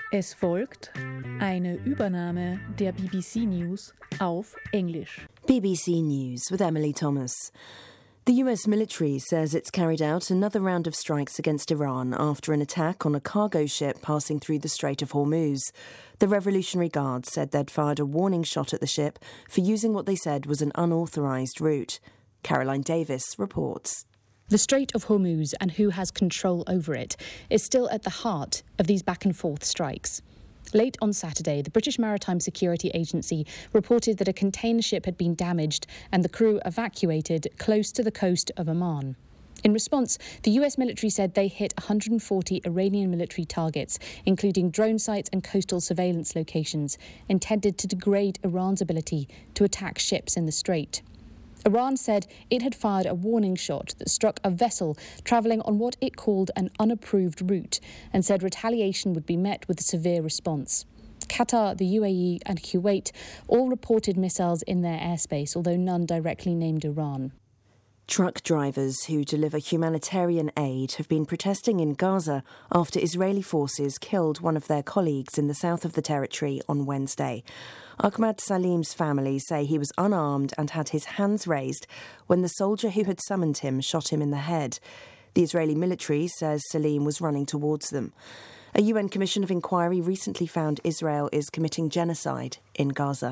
Es folgt eine Übernahme der BBC News auf Englisch. BBC News with Emily Thomas. The US military says it's carried out another round of strikes against Iran after an attack on a cargo ship passing through the Strait of Hormuz. The Revolutionary Guard said they'd fired a warning shot at the ship for using what they said was an unauthorised route. Caroline Davis reports. The Strait of Hormuz and who has control over it is still at the heart of these back-and-forth strikes. Late on Saturday, the British Maritime Security Agency reported that a container ship had been damaged and the crew evacuated close to the coast of Oman. In response, the US military said they hit 140 Iranian military targets, including drone sites and coastal surveillance locations, intended to degrade Iran's ability to attack ships in the strait. Iran said it had fired a warning shot that struck a vessel travelling on what it called an unapproved route and said retaliation would be met with a severe response. Qatar, the UAE and Kuwait all reported missiles in their airspace, although none directly named Iran. Truck drivers who deliver humanitarian aid have been protesting in Gaza after Israeli forces killed one of their colleagues in the south of the territory on Wednesday. Ahmad Salim's family say he was unarmed and had his hands raised when the soldier who had summoned him shot him in the head. The Israeli military says Salim was running towards them. A UN Commission of Inquiry recently found Israel is committing genocide in Gaza.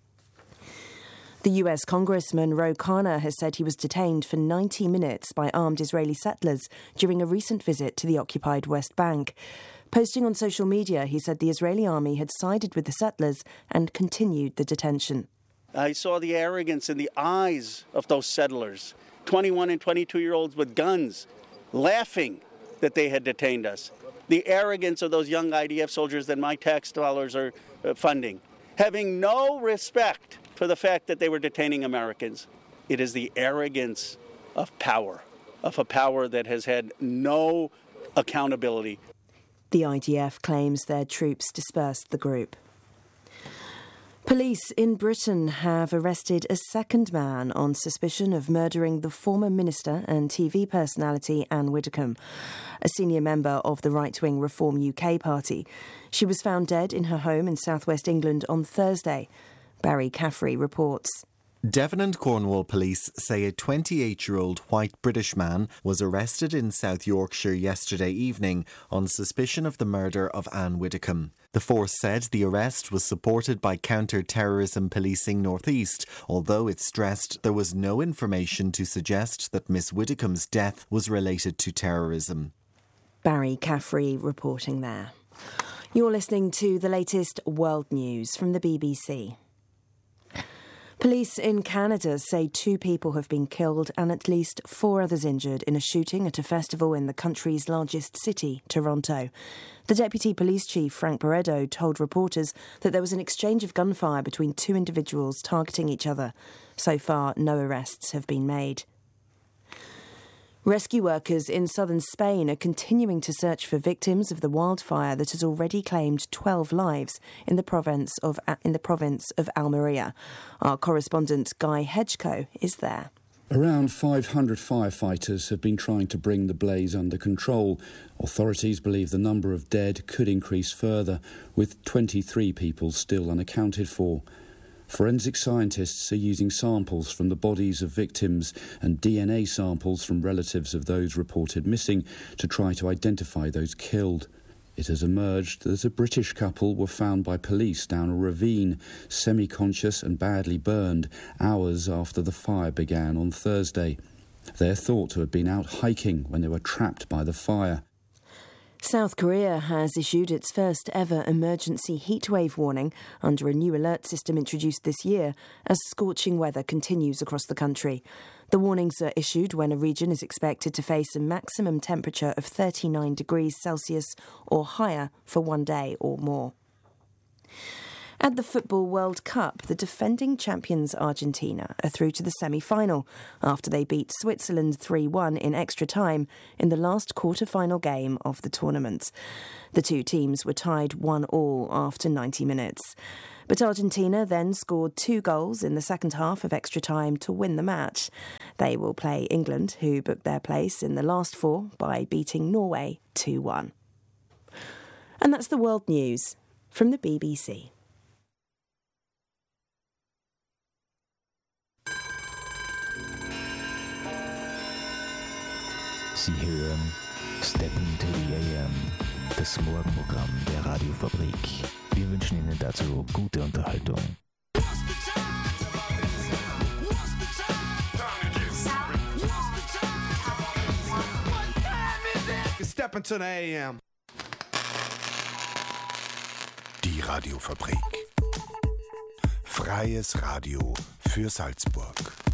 The US Congressman Ro Khanna has said he was detained for 90 minutes by armed Israeli settlers during a recent visit to the occupied West Bank. Posting on social media, he said the Israeli army had sided with the settlers and continued the detention. I saw the arrogance in the eyes of those settlers, 21 and 22-year-olds with guns, laughing that they had detained us. The arrogance of those young IDF soldiers that my tax dollars are funding, having no respect for the fact that they were detaining Americans. It is the arrogance of power, of a power that has had no accountability. The IDF claims their troops dispersed the group. Police in Britain have arrested a second man on suspicion of murdering the former minister and TV personality Anne Widdecombe, a senior member of the right-wing Reform UK party. She was found dead in her home in southwest England on Thursday. Barry Caffrey reports. Devon and Cornwall police say a 28-year-old white British man was arrested in South Yorkshire yesterday evening on suspicion of the murder of Anne Widdecombe. The force said the arrest was supported by Counter-Terrorism Policing North East, although it stressed there was no information to suggest that Miss Widdecombe's death was related to terrorism. Barry Caffrey reporting there. You're listening to the latest world news from the BBC. Police in Canada say 2 people have been killed and at least 4 others injured in a shooting at a festival in the country's largest city, Toronto. The Deputy Police Chief, Frank Barredo, told reporters that there was an exchange of gunfire between 2 individuals targeting each other. So far, no arrests have been made. Rescue workers in southern Spain are continuing to search for victims of the wildfire that has already claimed 12 lives in the province of Almería. Our correspondent Guy Hedgecoe is there. Around 500 firefighters have been trying to bring the blaze under control. Authorities believe the number of dead could increase further, with 23 people still unaccounted for. Forensic scientists are using samples from the bodies of victims and DNA samples from relatives of those reported missing to try to identify those killed. It has emerged that a British couple were found by police down a ravine, semi-conscious and badly burned, hours after the fire began on Thursday. They are thought to have been out hiking when they were trapped by the fire. South Korea has issued its first ever emergency heatwave warning under a new alert system introduced this year as scorching weather continues across the country. The warnings are issued when a region is expected to face a maximum temperature of 39 degrees Celsius or higher for one day or more. At the Football World Cup, the defending champions Argentina are through to the semi-final after they beat Switzerland 3-1 in extra time in the last quarter-final game of the tournament. The 2 teams were tied 1-1 after 90 minutes. But Argentina then scored 2 goals in the second half of extra time to win the match. They will play England, who booked their place in the last 4 by beating Norway 2-1. And And that's the world news from the BBC. Sie hören Step into the AM, das Morgenprogramm der Radiofabrik. Wir wünschen Ihnen dazu gute Unterhaltung. Step into the AM. Die Radiofabrik. Freies Radio für Salzburg.